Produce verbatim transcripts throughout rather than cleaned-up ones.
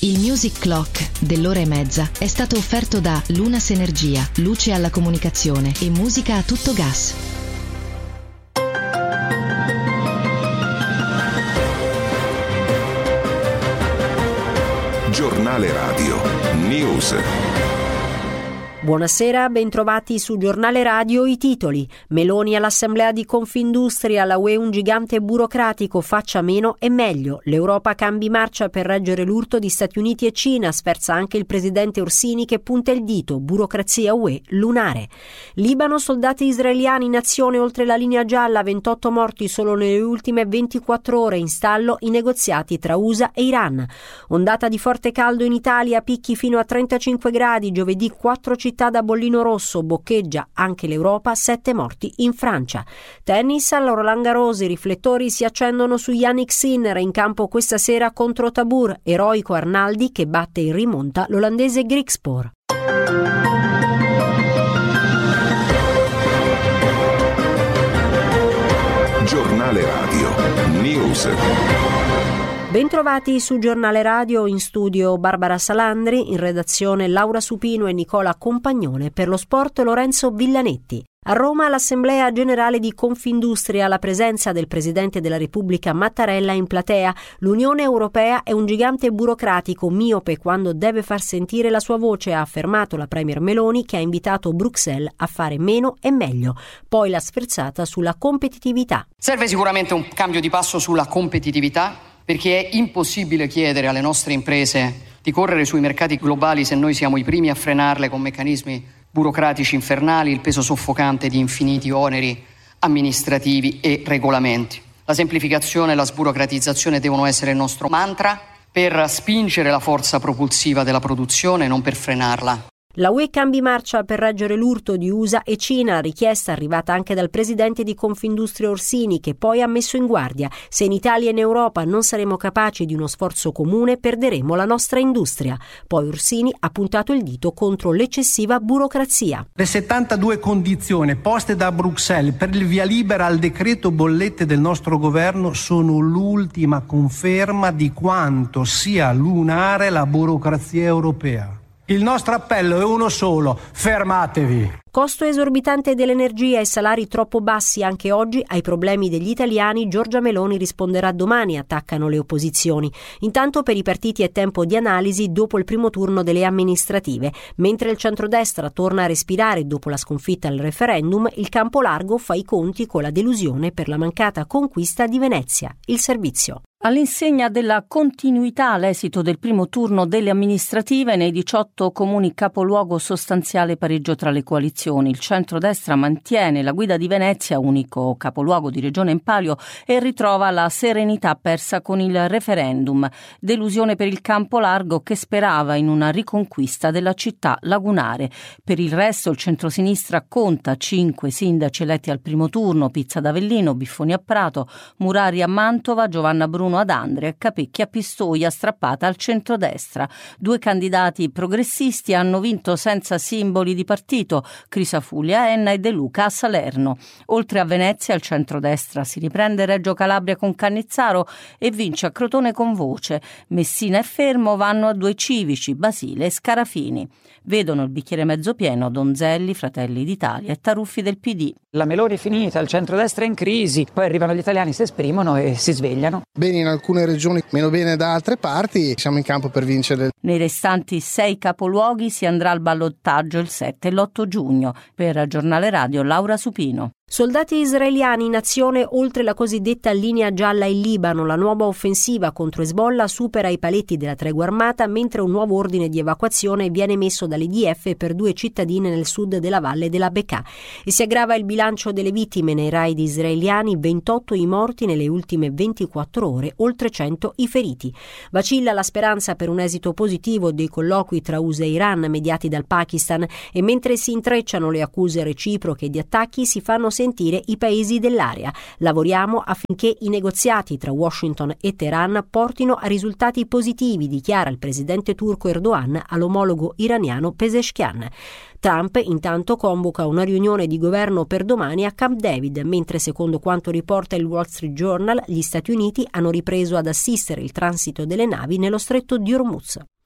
Il Music Clock dell'ora e mezza è stato offerto da Lunas Energia, luce alla comunicazione e musica a tutto gas. Giornale Radio News. Buonasera, bentrovati su Giornale Radio. I titoli: Meloni all'assemblea di Confindustria, la U E un gigante burocratico, faccia meno e meglio. L'Europa cambi marcia per reggere l'urto di Stati Uniti e Cina, sferza anche il presidente Orsini che punta il dito, burocrazia U E lunare. Libano, soldati israeliani in azione oltre la linea gialla, ventotto morti solo nelle ultime ventiquattro ore, in stallo i negoziati tra U S A e Iran. Ondata di forte caldo in Italia, picchi fino a trentacinque gradi, giovedì quattro città da bollino rosso, boccheggia anche l'Europa, sette morti in Francia. Tennis, al Roland Garros i riflettori si accendono su Jannik Sinner, in campo questa sera contro Tabur, eroico Arnaldi che batte in rimonta l'olandese Griekspoor. Giornale Radio News. Bentrovati su Giornale Radio, in studio Barbara Salandri, in redazione Laura Supino e Nicola Compagnone, per lo sport Lorenzo Villanetti. A Roma l'Assemblea Generale di Confindustria, alla presenza del Presidente della Repubblica Mattarella in platea. L'Unione Europea è un gigante burocratico, miope quando deve far sentire la sua voce, ha affermato la Premier Meloni, che ha invitato Bruxelles a fare meno e meglio. Poi la sferzata sulla competitività. Serve sicuramente un cambio di passo sulla competitività, perché è impossibile chiedere alle nostre imprese di correre sui mercati globali se noi siamo i primi a frenarle con meccanismi burocratici infernali, il peso soffocante di infiniti oneri amministrativi e regolamenti. La semplificazione e la sburocratizzazione devono essere il nostro mantra per spingere la forza propulsiva della produzione, non per frenarla. La U E cambi marcia per reggere l'urto di U S A e Cina, richiesta arrivata anche dal presidente di Confindustria Orsini, che poi ha messo in guardia: se in Italia e in Europa non saremo capaci di uno sforzo comune, perderemo la nostra industria. Poi Orsini ha puntato il dito contro l'eccessiva burocrazia. Le settantadue condizioni poste da Bruxelles per il via libera al decreto bollette del nostro governo sono l'ultima conferma di quanto sia lunare la burocrazia europea. Il nostro appello è uno solo: fermatevi. Costo esorbitante dell'energia e salari troppo bassi anche oggi ai problemi degli italiani. Giorgia Meloni risponderà domani, attaccano le opposizioni. Intanto per i partiti è tempo di analisi dopo il primo turno delle amministrative. Mentre il centrodestra torna a respirare dopo la sconfitta al referendum, il campo largo fa i conti con la delusione per la mancata conquista di Venezia. Il servizio. All'insegna della continuità all'esito del primo turno delle amministrative, nei diciotto comuni capoluogo sostanziale pareggio tra le coalizioni. Il centrodestra mantiene la guida di Venezia, unico capoluogo di regione in palio, e ritrova la serenità persa con il referendum. Delusione per il campo largo, che sperava in una riconquista della città lagunare. Per il resto il centrosinistra conta cinque sindaci eletti al primo turno: Pizza d'Avellino, Biffoni a Prato, Murari a Mantova, Giovanna Bruno ad Andria, Capecchi a Pistoia, strappata al centrodestra. Due candidati progressisti hanno vinto senza simboli di partito: Crisafulli a Enna e De Luca a Salerno. Oltre a Venezia, il centrodestra si riprende Reggio Calabria con Cannizzaro e vince a Crotone con Voce. Messina e Fermo vanno a due civici, Basile e Scarafini. Vedono il bicchiere mezzo pieno Donzelli, Fratelli d'Italia e Taruffi del P D. La Meloni è finita, il centrodestra è in crisi, poi arrivano gli italiani, si esprimono e si svegliano. Bene in alcune regioni, meno bene da altre parti, siamo in campo per vincere. Nei restanti sei capoluoghi si andrà al ballottaggio il sette e l'otto giugno. Per Giornale Radio Laura Supino. Soldati israeliani in azione oltre la cosiddetta linea gialla in Libano. La nuova offensiva contro Hezbollah supera i paletti della tregua armata, mentre un nuovo ordine di evacuazione viene messo dall'I D F per due cittadine nel sud della valle della Bekaa. E si aggrava il bilancio delle vittime nei raid israeliani: ventotto i morti nelle ultime ventiquattro ore, oltre cento i feriti. Vacilla la speranza per un esito positivo dei colloqui tra U S A e Iran mediati dal Pakistan, e mentre si intrecciano le accuse reciproche di attacchi si fanno sentire i paesi dell'area. Lavoriamo affinché i negoziati tra Washington e Teheran portino a risultati positivi, dichiara il presidente turco Erdogan all'omologo iraniano Pezeshkian. Trump intanto convoca una riunione di governo per domani a Camp David, mentre secondo quanto riporta il Wall Street Journal gli Stati Uniti hanno ripreso ad assistere il transito delle navi nello stretto di Hormuz.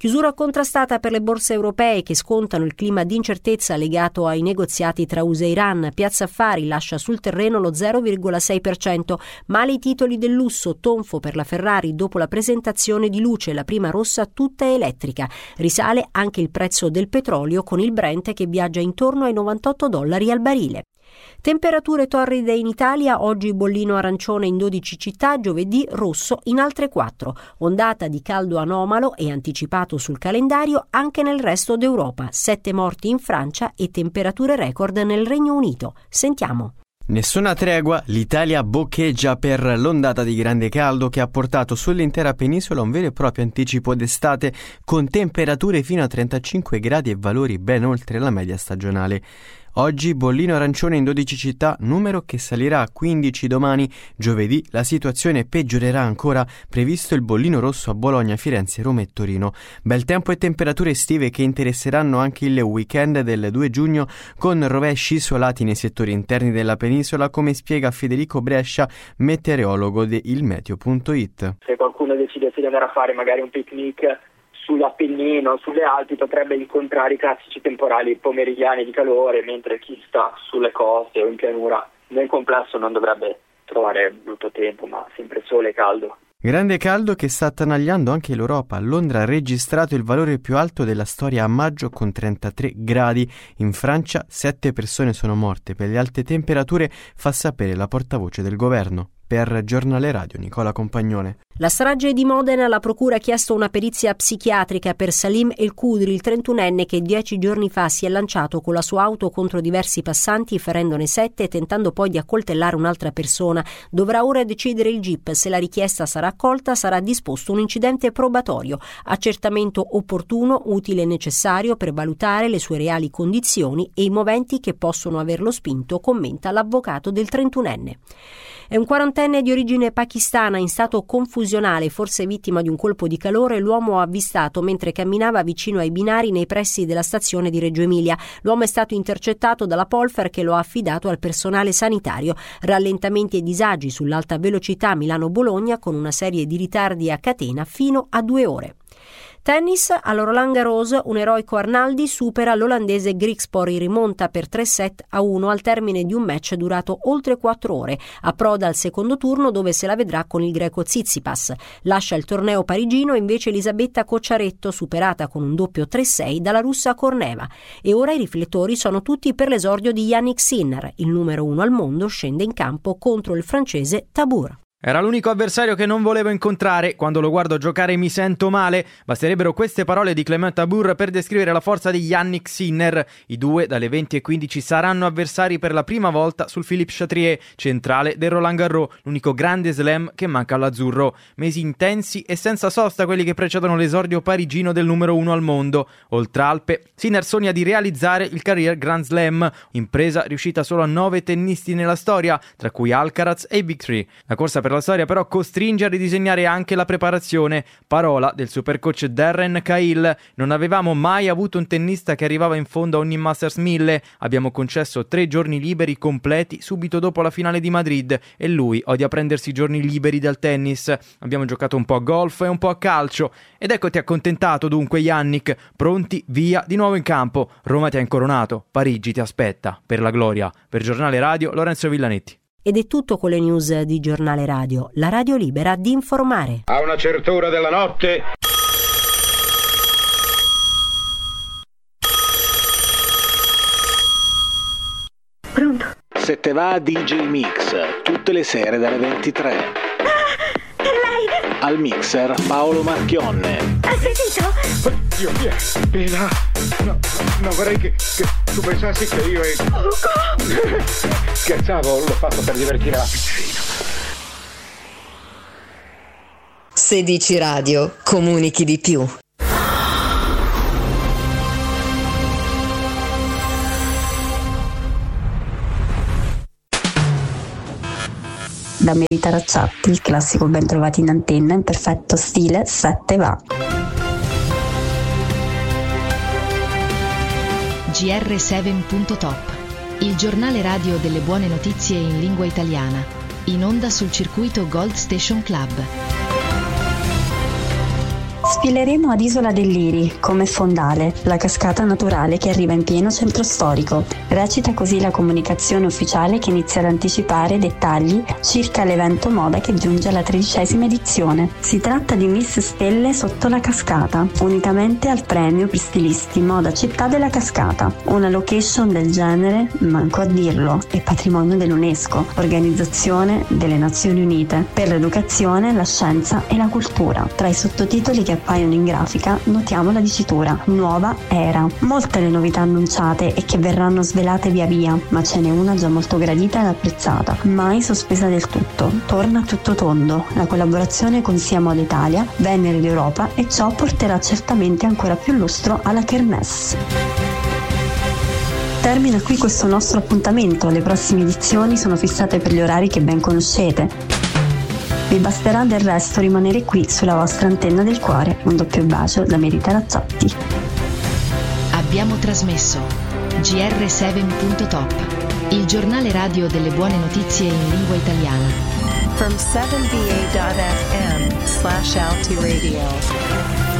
Chiusura contrastata per le borse europee che scontano il clima di incertezza legato ai negoziati tra U S A e Iran. Piazza Affari lascia sul terreno lo zero virgola sei per cento. Male i titoli del lusso, tonfo per la Ferrari dopo la presentazione di Luce, la prima rossa tutta elettrica. Risale anche il prezzo del petrolio con il Brent che viaggia intorno ai novantotto dollari al barile. Temperature torride in Italia, oggi bollino arancione in dodici città, giovedì rosso in altre quattro. Ondata di caldo anomalo e anticipato sul calendario anche nel resto d'Europa. Sette morti in Francia e temperature record nel Regno Unito. Sentiamo. Nessuna tregua, l'Italia boccheggia per l'ondata di grande caldo che ha portato sull'intera penisola un vero e proprio anticipo d'estate con temperature fino a trentacinque gradi e valori ben oltre la media stagionale. Oggi bollino arancione in dodici città, numero che salirà a quindici domani. Giovedì la situazione peggiorerà ancora, previsto il bollino rosso a Bologna, Firenze, Roma e Torino. Bel tempo e temperature estive che interesseranno anche il weekend del due giugno con rovesci isolati nei settori interni della penisola, come spiega Federico Brescia, meteorologo di ilmeteo punto it. Se qualcuno decidesse di andare a fare magari un picnic sull'Appennino, sulle Alpi, potrebbe incontrare i classici temporali pomeridiani di calore, mentre chi sta sulle coste o in pianura nel complesso non dovrebbe trovare brutto tempo, ma sempre sole e caldo. Grande caldo che sta attanagliando anche l'Europa. Londra ha registrato il valore più alto della storia a maggio con trentatré gradi. In Francia sette persone sono morte per le alte temperature, fa sapere la portavoce del governo. Per Giornale Radio, Nicola Compagnone. La strage di Modena, la procura ha chiesto una perizia psichiatrica per Salim El Kudri, il trentunenne che dieci giorni fa si è lanciato con la sua auto contro diversi passanti, ferendone sette e tentando poi di accoltellare un'altra persona. Dovrà ora decidere il G I P. Se la richiesta sarà accolta, sarà disposto un incidente probatorio. Accertamento opportuno, utile e necessario per valutare le sue reali condizioni e i moventi che possono averlo spinto, commenta l'avvocato del trentunenne. È un quarantenne di origine pakistana in stato confusionale, forse vittima di un colpo di calore. L'uomo avvistato mentre camminava vicino ai binari nei pressi della stazione di Reggio Emilia. L'uomo è stato intercettato dalla Polfer che lo ha affidato al personale sanitario. Rallentamenti e disagi sull'alta velocità Milano-Bologna con una serie di ritardi a catena fino a due ore. Tennis, allo Roland Garros un eroico Arnaldi supera l'olandese Griekspoor in rimonta per tre set a uno al termine di un match durato oltre quattro ore. Approda al secondo turno dove se la vedrà con il greco Tsitsipas. Lascia il torneo parigino invece Elisabetta Cocciaretto, superata con un doppio tre sei dalla russa Korneva. E ora i riflettori sono tutti per l'esordio di Jannik Sinner. Il numero uno al mondo scende in campo contro il francese Tabur. Era l'unico avversario che non volevo incontrare. Quando lo guardo giocare mi sento male. Basterebbero queste parole di Clément Tabur per descrivere la forza di Jannik Sinner. I due dalle venti e quindici saranno avversari per la prima volta sul Philippe Chatrier, centrale del Roland Garros, l'unico grande slam che manca all'azzurro. Mesi intensi e senza sosta quelli che precedono l'esordio parigino del numero uno al mondo. Oltre Alpe, Sinner sogna di realizzare il Career Grand Slam, impresa riuscita solo a nove tennisti nella storia, tra cui Alcaraz e Big Three. La corsa per la storia però costringe a ridisegnare anche la preparazione. Parola del supercoach Darren Cahill: non avevamo mai avuto un tennista che arrivava in fondo a ogni Masters mille. Abbiamo concesso tre giorni liberi completi subito dopo la finale di Madrid e lui odia prendersi i giorni liberi dal tennis. Abbiamo giocato un po' a golf e un po' a calcio ed eccoti accontentato dunque Jannik, pronti via di nuovo in campo. Roma ti ha incoronato, Parigi ti aspetta per la gloria. Per Giornale Radio, Lorenzo Villanetti. Ed è tutto con le news di Giornale Radio, la radio libera di informare. A una certa ora della notte. Pronto? Se te va D J Mix, tutte le sere dalle ventitré. Ah, è lei! Al mixer Paolo Marchionne. Hai sentito? Oddio, Pina, no, non vorrei che, che tu pensassi che io e... Scherzavo, l'ho fatto per divertire la pizzina. Se dici radio, comunichi di più. Da Merita Racciatti, il classico ben trovati in antenna in perfetto stile sette va. G R sette punto top, il giornale radio delle buone notizie in lingua italiana, in onda sul circuito Gold Station Club. Sfileremo ad Isola del Liri, come fondale, la cascata naturale che arriva in pieno centro storico. Recita così la comunicazione ufficiale che inizia ad anticipare dettagli circa l'evento moda che giunge alla tredicesima edizione. Si tratta di Miss Stelle sotto la cascata, unicamente al premio per stilisti Moda Città della Cascata. Una location del genere, manco a dirlo, è patrimonio dell'UNESCO, Organizzazione delle Nazioni Unite per l'educazione, la scienza e la cultura. Tra i sottotitoli che appaiono in grafica notiamo la dicitura Nuova Era. Molte le novità annunciate e che verranno svelate via via, ma ce n'è una già molto gradita ed apprezzata, mai sospesa del tutto. Torna a tutto tondo la collaborazione con Sia Moda Italia, Venere d'Europa, e ciò porterà certamente ancora più lustro alla Kermesse. Termina qui questo nostro appuntamento, le prossime edizioni sono fissate per gli orari che ben conoscete. Vi basterà del resto rimanere qui sulla vostra antenna del cuore. Un doppio bacio da Merita Razzotti. Abbiamo trasmesso G R sette punto top, il giornale radio delle buone notizie in lingua italiana. From seven v a dot f m slash Alti Radio.